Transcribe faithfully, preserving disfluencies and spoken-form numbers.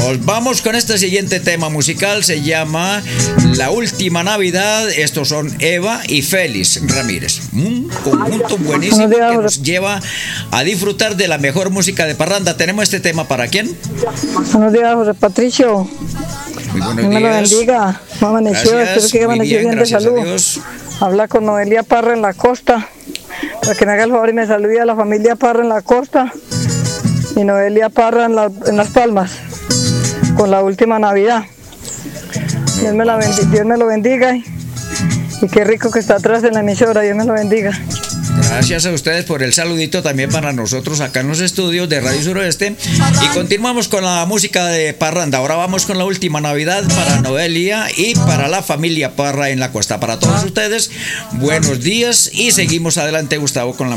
Nos vamos con este siguiente tema musical, se llama La Última Navidad. Estos son Eva y Félix Ramírez. Un conjunto buenísimo que nos lleva a disfrutar de la mejor música de parranda. ¿Tenemos este tema para quién? Buenos días, José Patricio. Muy buenos Dios me lo bendiga. ¿Cómo amaneció? Gracias, Espero que amaneció bien, bien de salud. Habla con Noelia Parra en la costa. Para que me haga el favor y me salude a la familia Parra en la costa. Y Noelia Parra en, la, en Las Palmas. Con la última Navidad. Dios me, la bendiga, Dios me lo bendiga. Y, y qué rico que está atrás en la emisora. Dios me lo bendiga. Gracias a ustedes por el saludito también para nosotros acá en los estudios de Radio Suroeste. Y continuamos con la música de parranda. Ahora vamos con la última Navidad para Noelia y para la familia Parra en la costa. Para todos ustedes, buenos días y seguimos adelante, Gustavo, con la